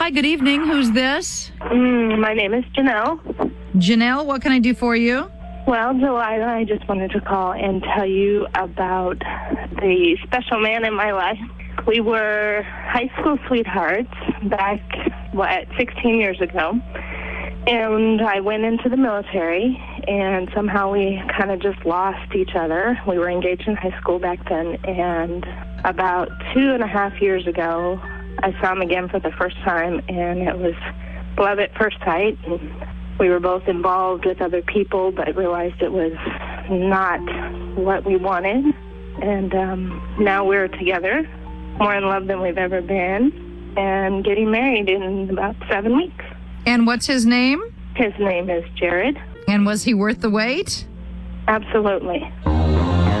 Hi, good evening. Who's this? My name is Janelle. Janelle, what can I do for you? Well, Delilah, I just wanted to call and tell you about the special man in my life. We were high school sweethearts back, 16 years ago. And I went into the military, and somehow we kind of just lost each other. We were engaged in high school back then, and about 2.5 years ago, I saw him again for the first time, and it was love at first sight. We were both involved with other people, but realized it was not what we wanted. And now we're together, more in love than we've ever been, and getting married in about 7 weeks. And what's his name? His name is Jared. And was he worth the wait? Absolutely.